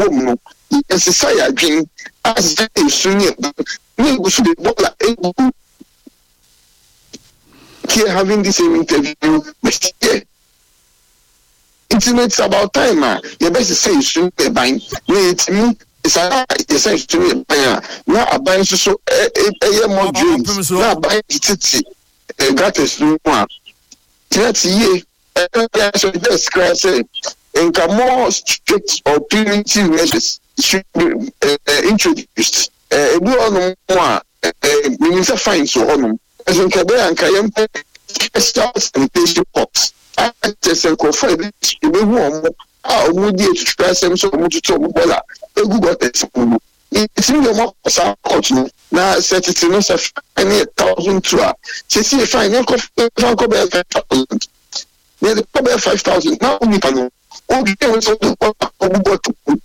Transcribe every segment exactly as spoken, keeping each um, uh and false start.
woman, as a sire dream, as a senior, we should be here having the same interview. It's about time, man. Your best say you shouldn't be buying. It's me. It's a essentially now a buying so a more dreams. Now buying it. Gratis one. That's ye. So that's cry say. And more strict or punitive measures should be introduced. A good one means a fine so on. As in Quebec and Cayenne, starts and patient pox. I just say, go for it. You be warm. I would you to try some so much to talk about a good it's in the more South Continent. Now, set it in us a thousand to her. She see a fine uncle five thousand. Near the probably five thousand. Now, we can go. Oh, we can also do what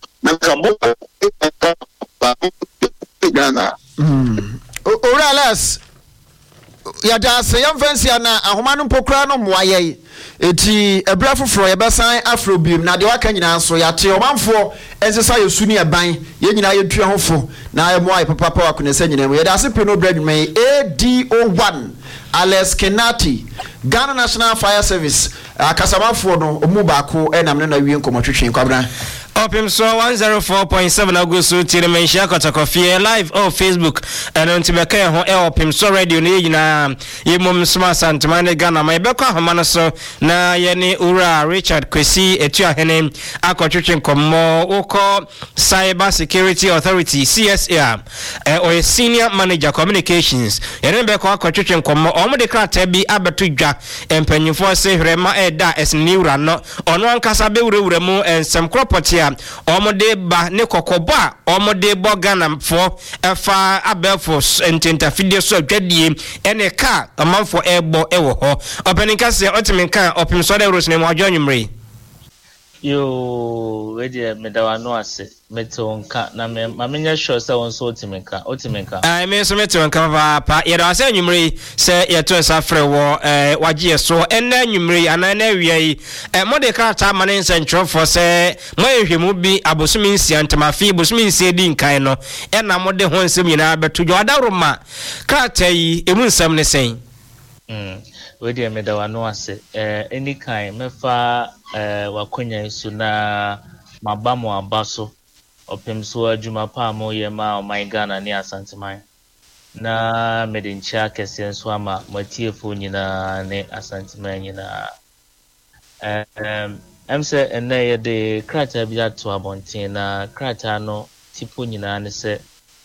to Ghana. Orales. Yada say yam fancy na ahoma no pokra no moaye eti ebra foforo ye besan afrobeam na de waka nyina so yate omanfo ensesa yesu ni eban ye nyina ye tue hofo na ye moaye papa papa wakonesa nyina ye da se pe no bread me A D O one Alex Kenati Ghana National Fire Service akasamafo no omu baako e nam na wie nkomotwetwe kwabra Opim so one oh four point seven Agusu tiri menshia kotakofie live on Facebook and on tibeke ho e Opim so radio ni nyina yemom sma santamane Ghana ma ebekọ ahoma no so na ye ni Ura Richard Kwesi etua hene akotwetwe nkomo ukọ Cyber Security Authority C S A eh, or Senior Manager Communications ye ne bekọ akotwetwe nkomo omo de krata bi abeto dwa empanyifo se hrema eda esni Ura no ono ankasa be wurewure mu ensem kropotia omode ba ne kokobo a omode bo Ghana fo efa abefo ententa fidie so adwadie ene ka amanfo ebo ewo ho openinka se otiminka opim so de rose ne mo adwanwumre yo wedi medawa no ase metonka na me mamenya sure se won so otiminka otiminka ai me so metonka pa pa ye da ase anwumre se ye to sa frɛ wo eh wagye so ena anwumre ana na wiai eh mode krata mane nsentwofo se mo ehwemu bi abosumi nsia ntamafi abosumi nsia di nkan no ena mode ho nsem nyina beto dwadawroma krata yi emu nsam ne sen mm wedi medawa no ase eh any kind mefa eh wakonya isu na mabamo abaso opem so adwuma pa mo ye ma o my Ghana ni asanteman na medincha kese nso ama matiefo nyina ne asanteman nyina em em se ene ye de krata bi ato abonten na krata no tipo nyina ne se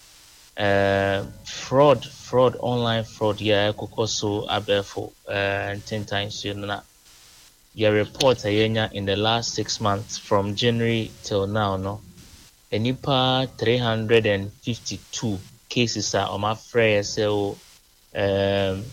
eh fraud fraud online fraud ya kokoso abefo eh ten times you na your report ayenya in the last six months from January till now no enipa three hundred fifty-two cases are on my friend so um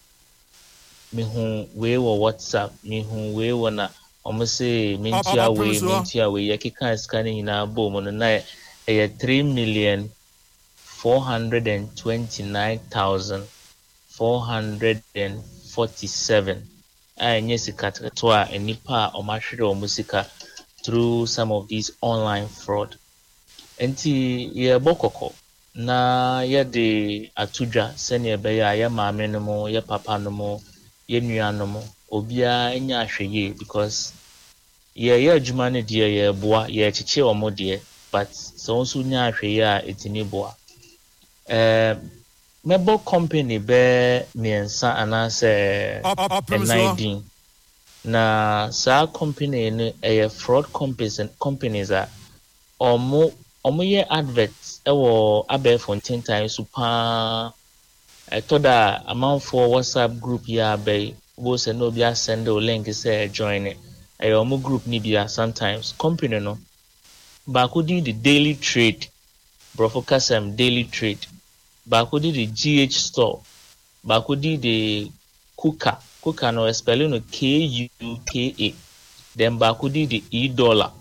me hu we wo WhatsApp me hu we wo na omo say mentia we mentia we yakika scanning na bom no na e three million four hundred twenty-nine thousand four hundred forty-seven anye sika to a enipa o ma hwere o musika through some of these online fraud enti ye bokoko na ye de atudwa sene be ya ye maame no mo ye papa no mo ye nua no mo obia enya ahweye because ye ye adwuma ne de ye boa ye chiche o mo de but so nso nya ahweye a etini boa eh mebo company be miensa anase nineteen na sa company no a fraud companies and companies are omo omo ye adverts ewo abefo ten times super I thought that amount for WhatsApp group ya be wo se no bia send the link say join it e omo group ni bia sometimes company no ba ko di the daily trade bro focus am daily trade ba ko di the G H store ba ko di the Kuka Kuka no spelling no K U K A then ba ko di the E dollar.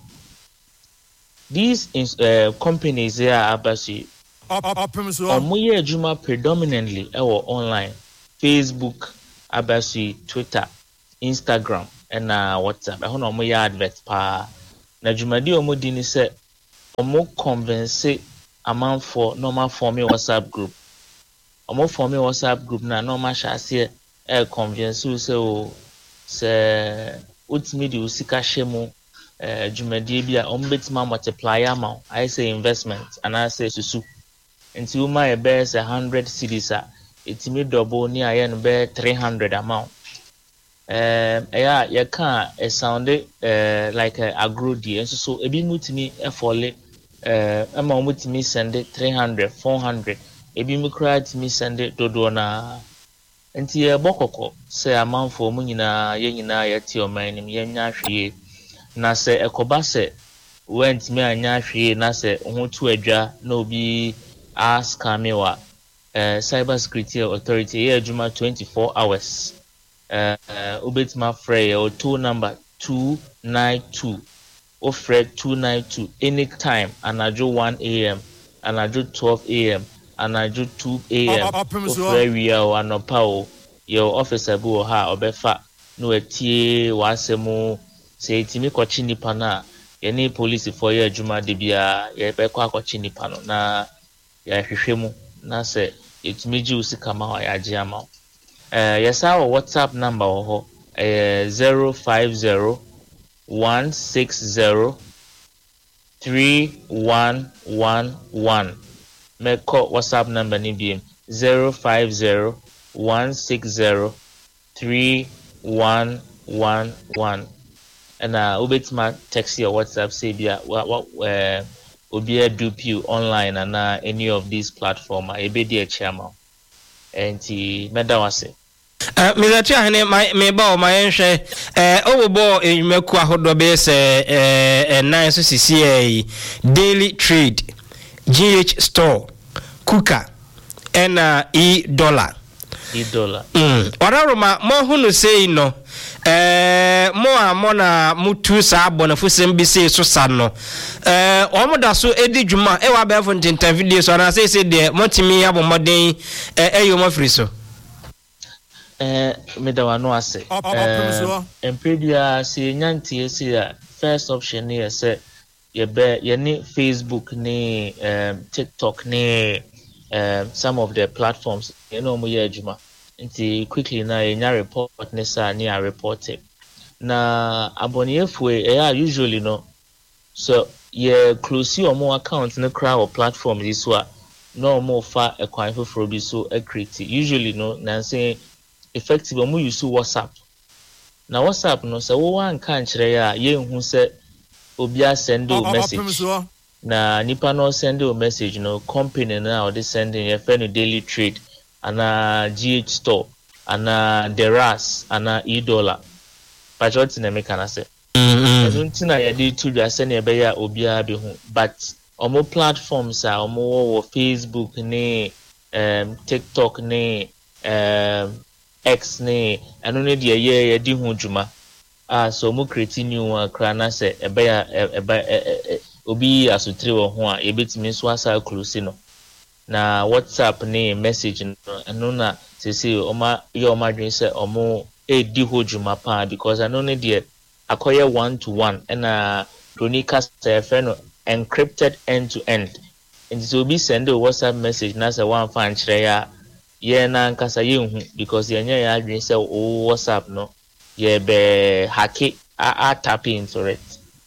These uh, companies here are basically omoye adwuma predominantly ewo online Facebook abasi Twitter Instagram and uh, WhatsApp e hono omoye advert pa na adwumadi omodi ni se omo convince amanfo normal form WhatsApp group omo form WhatsApp group na normal shase e convince you say o se utimi di usika shemu eh jumadi bia omo betima multiply amount I say investment and I say susu nti uma e be say one hundred cedis a itimi double ni aye no be three hundred amount eh yeah you can it sound eh like a agrodi and so ebi mutimi e fole eh ama mutimi send three hundred four hundred ebi mu kra timi send dodo na nti e bokoko say amanfo mu nyina ye nyina ye ti o man nim ye nya hwe na say ekoba say went me anya hwe na say ho tu adwa na obi ask me wa uh, cyber security authority here juma twenty-four hours uh, uh ubetima frey or two number two nine two or fred two nine two anytime anajo one a.m. anajo twelve a.m. anajo two a.m. ofre we are anopa o your officer bu ha obefa no etie wasemu say timi kwachi nipa na ye ni police for ye juma de bia ye be kwa kwachi nipa no na ya hwehwemu na se etumiji usika ma wa ya giama eh yesa wo WhatsApp number ho eh zero five zero one six zero three one one one me call WhatsApp number ni bi zero five zero one six zero three one one one and uh ubetima text your WhatsApp say bia what uh obi a dupe you online and uh, any of these platform e be dey chairman enti medawase eh mizati ahene me ba o mayenhwe eh obobo enyimaku ahodo be se eh nine so C C A daily trade G H store kuka and uh, e dollar e dollar mm oraroma mo hunu sei no eh mo amona mutu sa abonafo sembise so sa no eh omoda so edi dwuma e wa be fo ntinta video so na sei sei de motimi abomoden eh eyo mafiri so eh medawa no ase eh empedia si nyantie si a first option ni say ye be ye ni Facebook ni um, TikTok ni um, some of the platforms you know mo ye adwuma nti quickly na enya report nessa ni a report na abonefo e usually no so ye close your more account na cry or platform this one no more fa a kwan for bi so a create usually no na say effective mo use WhatsApp na WhatsApp no so wo wan kan kire ya ye hu se obi a send o message na nipa no send o message no company na or they sending ye fe no daily trade ana G H store ana Deras ana e dollar pajot na make na say mhm ntina ya dey to just na be ya obia be hu but omo platforms a omo wo Facebook ni um TikTok ni um X ni anu ne de ye ye di hu djuma ah so mo create new one kra na say e be ya e be obi asotire wo ho a ye betimi so asa close no na WhatsApp ni message no na say say oma ye oma dwen say omo e di ho djuma pa because anu ne de akoye one to one and uh Ronika say no encrypted end to end and so be send a WhatsApp message na say one fan kire ya ye na nkasa ye hu because ye nya ya adwen say o WhatsApp no ye be hack a, a tap into it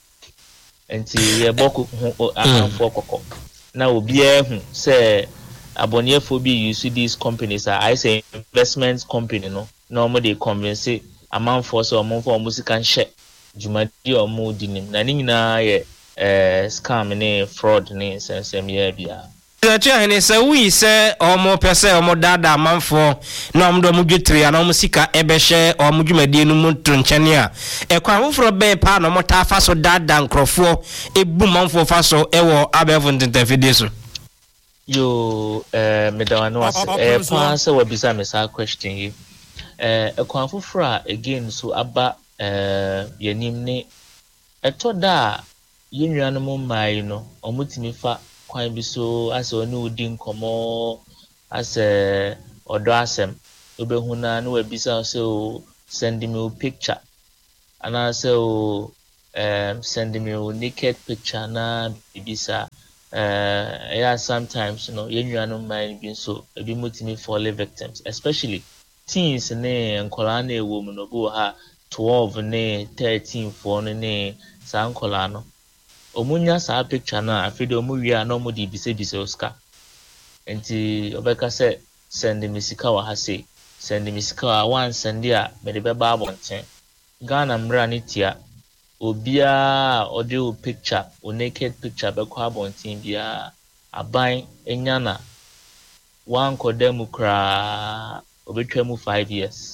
and ye boku afọ kokko na obi e hu say abonefo bi use these companies are I say investment company no no mo dey convince amount for so amount for music can share jumadi omo dinim na ni nyina ye eh scam ni fraud ni sensem ye bia Zatia hene se wi se omo pese omo dada manfo na omdo mu dwetri na omo sika ebehye omo dwumadi enu mu tonchane a e kwa hofro ben pa na omo ta fa so dada nkrofo ebu manfo fa so ewo abefo ntentafide so yo eh medawano ase eh pa se we bisa me sa question yi eh e kwa hofro again so aba eh yanim ne etoda yenwanu mu mai no omo timi fa kwan bi so ase oni odi nkomo ase odo asem obehuna na wabisa say o send me a picture and I say o um send me a naked picture na bibisa uh yeah sometimes you know you no mind being so ebi mutimi fall victims, especially teens ne nkola na ewo mu no go ha twelve ne thirteen for ne sa nkola no omunya sa picture na afide omu wi na omu di bise bise Oscar enti obeka say send me sika wa ha say send me sika wa one send dia me de beba abonten Ghana mra ne tia obia audio picture o naked picture be kwa abonten bia aban enyana one kodemu kra obetwa five years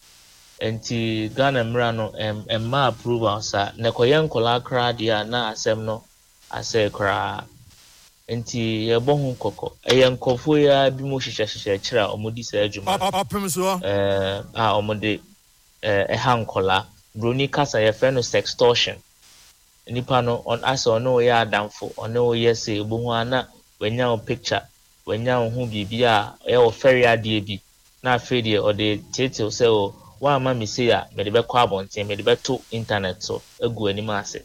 enti Ghana mra no em emma approval sa ne koye nkola kra dia na asem no ase kra enti ye bo hu kokko eye nkofo ya bi mo hihye hihye kira omodi sa adwuma apem so eh a omode eh e ha nkola broni kasa ye fe no sextortion nipa no on aso no ye adamfo ono ye se bo hu ana wanya o picture wanya o hu bibia e o ferry ade bi na afedie o de title se o wa ma mi se ya me de be kwa abonten me de be to internet so egu anima ase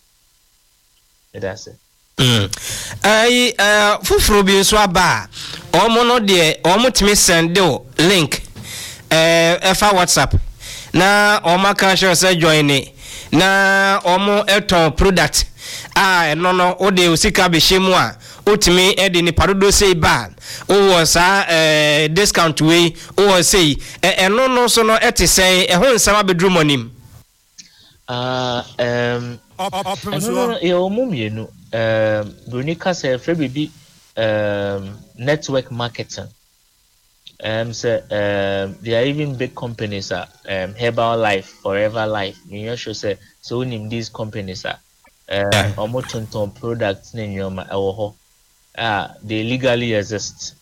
me da se mm ai eh fufuro bi nso aba omo no de omo timi send o link eh efa WhatsApp na omo kan share say join ni na omo eton product ah no no o de osika be shemu a otimi e de ni parodo say ba o was eh discount way o was say eh no no so no eti say e ho nsama bedru monim ah um no e o mumienu um Brunica say free baby um network marketing um say um there are even big companies are um Herbalife, Forever Life you show say so name these companies are um omo tonton products na nyoma ewo ho ah they legally exist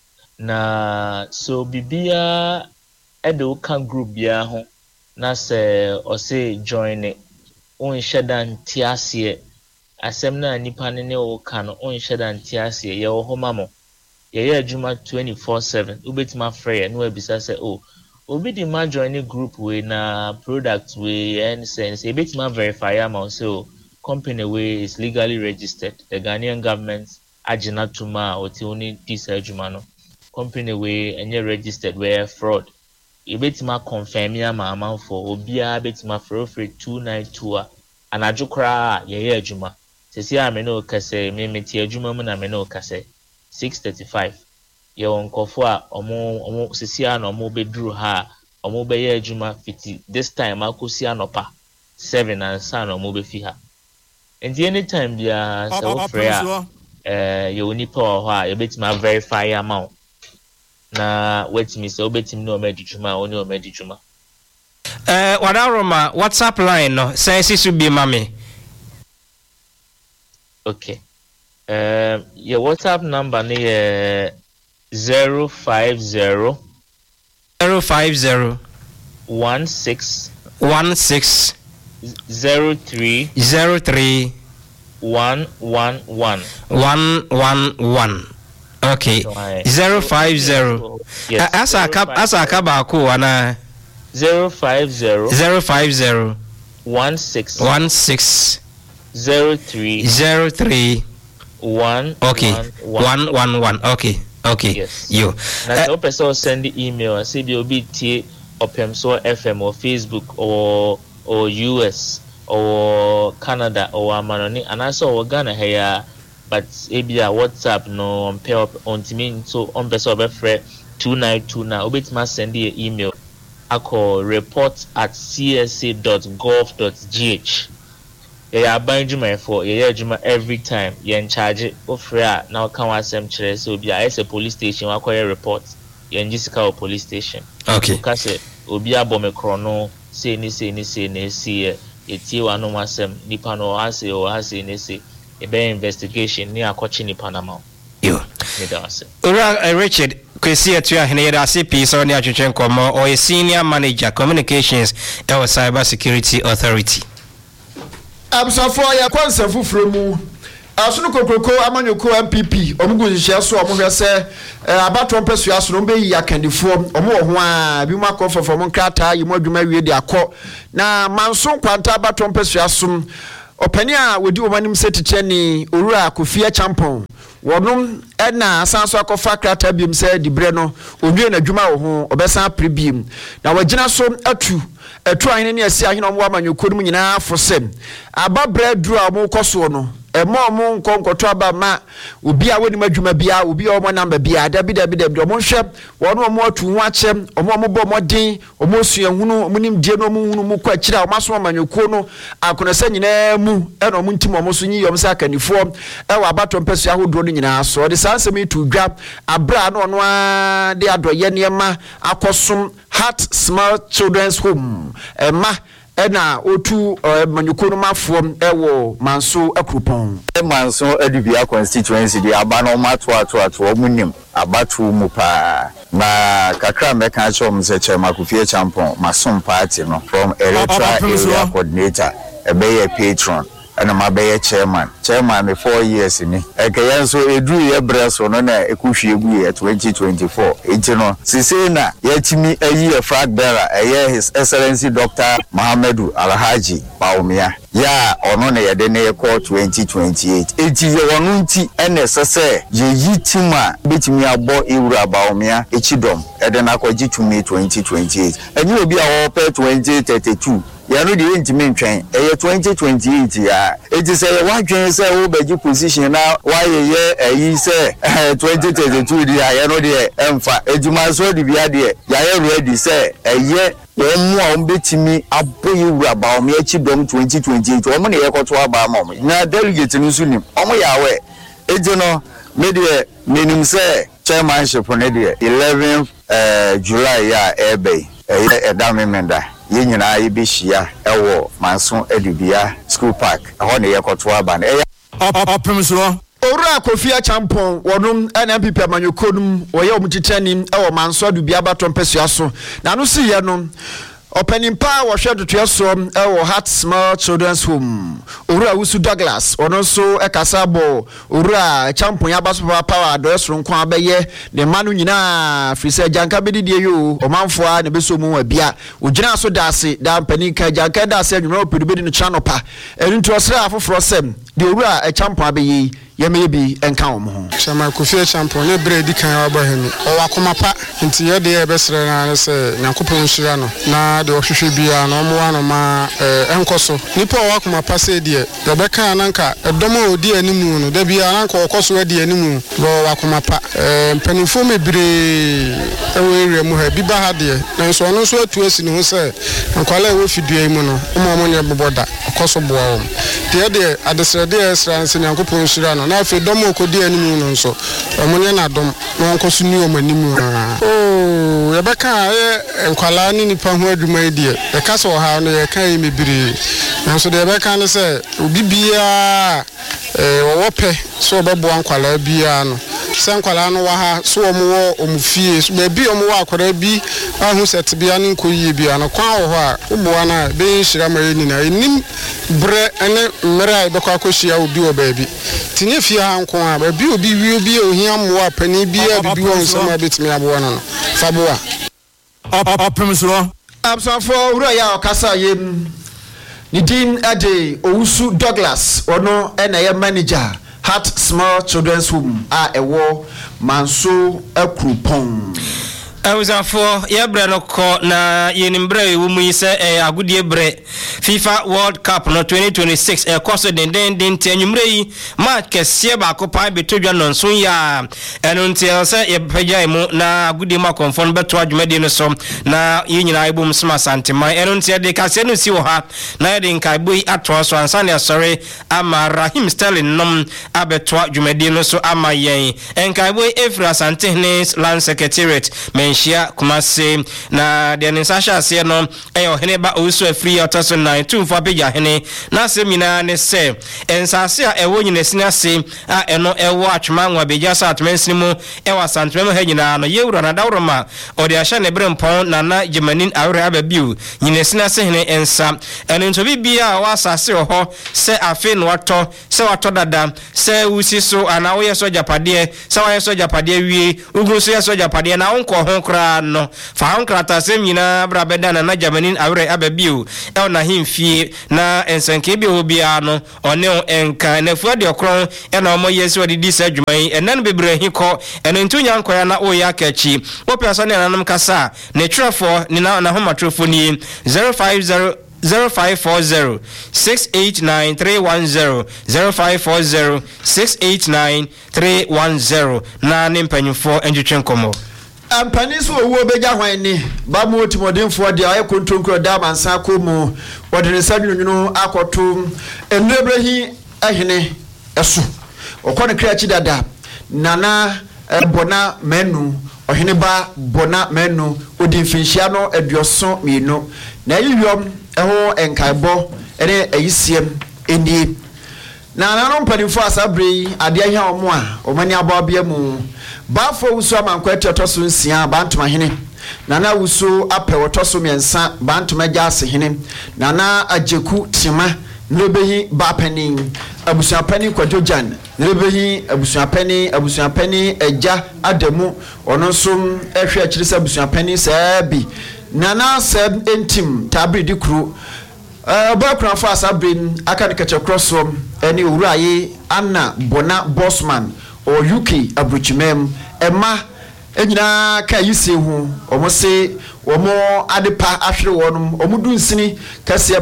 na so bibia edo kan group bia ho na say o say join it on shedan tiasie asem na nipa ne ne o kan on shedan tiasie ye wo ho mamo ye ye adwuma twenty-four seven ubetima free no abisa say oh obi di ma join group we na product we and sense e betima verify am say oh company we is legally registered the Ghanaian government agina tuma oti oni this adwuma no company we enye registered we fraud e betima confirm ya ma amanfo obia betima free free two nine two a anadwo kra ye ye adwuma sesi a me no kase me meti adwuma mu na me no kase six thirty-five ye onkofo a omo omo sesi a na omo bedru ha omo be ye adwuma fifty this time akosi anopa seven and san omo be fi ha and anytime bia se wo free a eh ye oni pa ho a ye betima verify amount na wetimi se obetimi no medijuma oni o medijuma eh wadaroma WhatsApp line no sense su bi mame okay um your WhatsApp number ni uh, zero five zero zero five zero one six one six zero three zero three one one one one one one. Okay, zero five zero. Yes. Asa kab asa kabako wana. Zero five zero. Zero five zero. One six. One six. Zero three. Zero three. One. Okay. One one one. Okay. Okay. Yes. You. Now, the person send the email. C B O B T Opemso F M or Facebook or or U S or Canada or Amanoni, and also or Ghana here. But ebia WhatsApp no on pair up on me so on person be free two nine two now obetima send the email ako report at c s a dot gov dot g h. Yeah, buy juma for yeah juma every time you in charge of free now can wasem chere so be as a police station wa call report you in Jessica police station. Okay. Because obi abome krono say ni say ni say ni say etie wa no wasem nipa no ase o ase ni say a bear investigation near Cochini Panama. You. Ura Richard Kwesi Atua Henera C P so near Chuchenkomo or a senior manager communications or cyber security authority. Absafo ya kwanza fufuro mu asunu kokroko amanyoko M P P omugu hihia so omuhwe se abato mpesu aso no be yi akandifo omo ho a bi mu akofofo mo nkrata yi mo adwuma wie de akọ na manso kwanta abato mpesu aso opani a wodi omanim setecheni Owura Kofi Achampon wonum ena asanso akofa krata biem se dibre no onwie na dwuma wo ho obesan prebiem na wagina so atu atu ahene ne asi ahene omwa manyokodum nyina afosem aba bredru a mo koso no emo mo nkonkoto aba ma obi a woni madwuma bia obi a omo namba bia da bi da bi da bi omo hwe wono omo atu ho achem omo omo bo modin omo suahunu omo nim die no omo hunu mu kwa kira omo so manyoko no akonese nyina mu ena omo ntim omo so nyi yom sa kanifo e wa abato mpesu ahodo no nyina so de sansem itu dwa abra no no a de adoye niema akosom Heart Small Children's Home ema ena otu manyoko no mafom ewo manso akropon manso adubia constituency di aba no mato ato ato omunim abatu mu pa na kakra meka chom se Chema Kofi Achampon masom party no from electoral area coordinator ebeye patron and my bay chairman chairman me four years ni ekayen so edru ye breso no na ekuhwie gu ye twenty twenty-four enti no sise na yatimi ayi e flag bearer eye His Excellency Doctor Mohammedu Alhaji Baumia ya ono na yede na call twenty twenty-eight enti ye wonu nti ene sese ye yitima betimi abo Ewura Baumia echidom ede na kwaji tumi twenty twenty-eight eni obi a wo pe twenty thirty-two ya no dey ntimi ntwen eye twenty twenty-eight ya eti say wa dwen say wo beji position na wa ye ayi say twenty thirty-two di ya no dey emfa ejuma so di bia dey ya ye ready say eye won mu a on betimi aboyi Ewura Baumia Echidom twenty twenty-eight o mo na ye koto aba ma mo na delegate no so nim o mo ya we eji no me dey menim say chairmanship no dey eleventh uh, July ya ebe eye edame menda yenyina yebehia ewo manso adubia school park aho ne yekoto aba na eya opemso Owura Kofi Achampon wonum N M P P manyokodum woye omutitani ewo manso adubia baton pesua so na no si ye no Openimpa wo hwe dotoe so ewo Heart Small Children's Home Owura Wusu Douglas ono so ekasa bo Owura Achampon abaso power do esoro nko abeye ne manu nyina frise janka bedidie yo omanfo a ne beso mu abia ogina so dase da mpani ka janka dase adwuma opedibedi no chanopa erinto osra afoforo sem de Owura Achampon abeye yeme bi enka wo ho Chema Kofi Achampon ne bredi kan abahemi o wakomapa nti ye de ebesre na se Nyankopon hira no na de ohwehwe bia na omo wa no ma enkoso nipa o wakomapa se de ye beka nanka edomo odi animu no da bia nanka okoso adi animu bo wakomapa mpanifo mebre ewe area mu ha bi ba ha de na so no so atu asi ne ho se nkwala e wo fidua mu no omo omo ne boboda okoso boa wo de de adesre de esra nse Nyankopon hira no na afi domo okodi animu no nso omonye na dom no nkoso ni omanimu oh ye beka ye nkwala ni nipa ho adwuma die ye ka so ha no ye kan yi mebiri na so de ye beka ne se obi bia eh wowope so obebo nkwala bia no se nkwala no wa ha so omo omufie so be bi omo wa akwara bi ahu set bia ne nkoyi bia no kwa wo ho a oboa na be nhira mari ni na enim bre ene mmera ibekwa akohia obi wo baabi tinye fie ha nko a ba bi obi wi obi ohia mmoa pani bia bibi won nsema betimi aboa no faboa opemso absafo Owura ya okasa yem Nidin Ade Owusu Douglas ono ena ye manager Heart Small Children's Home a ewo manso akropon Awuzafo ye bre no ko na yenimbre wu mu yise e agudie bre FIFA World Cup no twenty twenty-six e koso den den den tianyumre yi match kese ba ko pa betodwa no nso ya eno ntia se ye pagya mu na agudie ma konfon beto adwumade no so na yenyina ibum sma santima eno ntia de kase no si wo ha na de nkai boy atro so ansa ne sorry ama Rahim Sterling nom abeto adwumade no so ama yen enkai boy Efra Santene Land Secretariat Shia Kumase na de nsasha ase no eyo hene ba osu afri otaso nine two for page hene na semina ne se ensase a ewo nyina sina se a eno ewo atwema nwa beja sa atmensin mu ewa santrem ha nyina no yewura na dawroma ode ahya ne brempon na na Germanin awre ababiu nyina sina se hene ensa eno nto bibia wa asase ho se afi no wato se wato dada se wusi so ana wo yeso japade se wa yeso japade wie ugu so yeso japade na wonko ho no kra no fa hon krata sem nyina bra beda na na Germany awre ababio e na himfie na ensanke bi obia no one enka na fu de okron e na omo yesi wadi di sa adwuman enan bebre hiko eno ntunya nkoya na o ya kachi opiaso ne nanam kasa na trefo ni na na homa trefo ni zero five zero zero five four zero six eight nine three one zero zero five four zero six eight nine three one zero na ne mpanyufo enjutwen komo ampaniso owo beja hwan ni ba mo timodinfo de aye kontonkro da mansa komu wodene sadwunwunu akoto enubrehi ahene eso okone krachi dada nana bona menu ohene ba bona menu odinfinhia no aduoso mienu na yiwom eho enkaibo ene ayisiem eni na nanom panimfo asabre ade ahia omo a omani ababia mu bafo wuso amankwato otoso nsia bantuma hene nana wuso apɛ otoso miensa bantuma gyase hene nana ajeku tima nlebehi bapenin abusuapani kwajojan nlebehi abusuapani abusuapani eja adamu ono nso ehwe akirisa abusuapani sabi nana sab entim tabri dikru eh bakran fa sabrin aka de crossum eni owuraye Anna Bona Bossman o U K abruchimem ema enyina ka yise hu omo se omo adepa ahwere wonum omo dunsini kase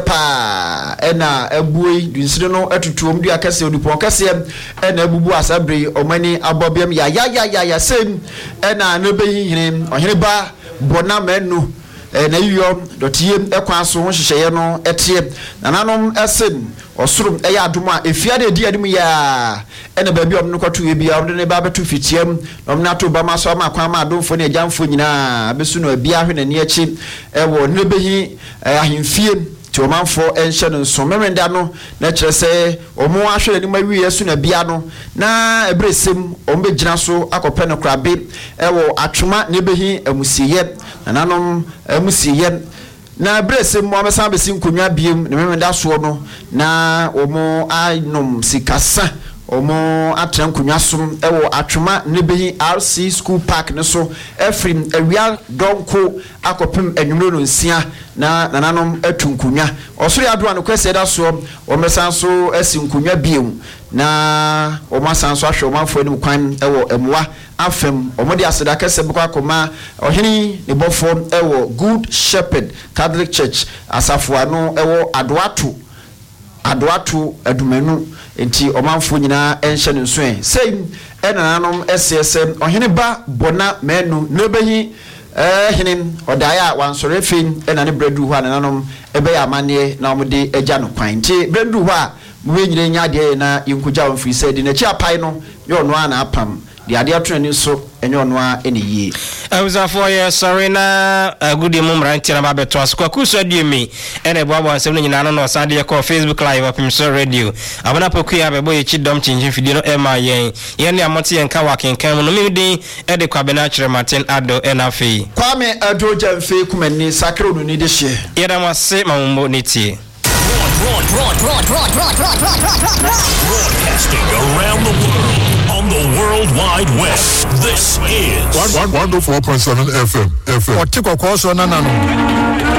pa ena abuoi dunsini no atutuom du akase odupon kase ena abubu asabre omani abobiam ya ya ya ya ya sem ena nebehi hene ohene ba bona menu na yiyo dotiem ekwan so ho hyehye no etie nananom esen osurum eya adoma efiade edi adum ya ena baabi om no kwato ye bia om ne ba beto fitiem om na to ba ma so ma kwan ma adonfo ne agyanfo nyina besu no bia hwe na ni achi ewo nebehi ahemfie ti omanfo enhye no so memenda no na kire se omo ahwere ni mawi yesu na bia no na ebresem om be gina so akopɛ no krabe ewo atwoma nebehi amusiye nananom amusiye na bresem mo amesa besi nkonwa biem ne memenda so no na omo anom sikasa omo atran kunwasum ewo atwoma nebehi R C School Park ne so efrim awia donko akopem anwumro no nsia na nananom atunkunwa osori adoa no kwese da so omesa so asinkunwa biem na omasanso ahwe omanfo ni kwan ewo emwa afem omode aseda kese bukwa koma ohini ne bofo ewo Good Shepherd Catholic Church asafo no ewo adoato adoato adumanu enti omanfo nyina enhye ne nso en sei enananom S S M ohene ba bona menu nebehi eh hene odaya wansore fin enane bredu ho anananom ebe ya amane na omode agya no kwan enti bredu ho a mwe nyire nya de na yinkugya wonfiri se de na chi apai no ye ono ana apam de ade atoni so enye ono a ene yie awuza for ye sorry na agudi mum ranti na babeto asko akuso diemi ene boabo asem no nyina no no sade ye ko Facebook live Opimso radio abana pokua bebo ye chidom chinjin fidie no ema yen ye ne amote yen ka wakenkan no medi e de kwabena kire Martin Ado enafi Kwame Adoja mfe kumani sakro no ni de hye ye da mase mambo netie broadcasting around the world on the World Wide Web. This is one oh four point seven F M. F M. Otiko kwa so na na no.